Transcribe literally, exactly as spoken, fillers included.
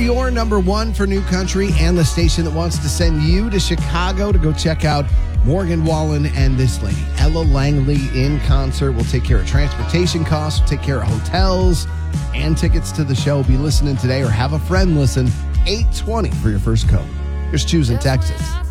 your number one for new country and the station that wants to send you to Chicago to go check out Morgan Wallen and this lady, Ella Langley, in concert. We'll take care of transportation costs, we'll take care of hotels, and tickets to the show. Be listening today or have a friend listen. eight twenty for your first code. Here's Choosing Texas.